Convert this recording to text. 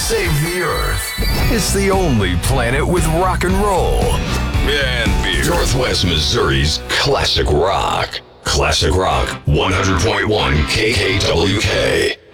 save the Earth. It's the only planet with rock and roll and beer. Northwest Missouri's classic rock. Classic Rock 100.1 KKWK.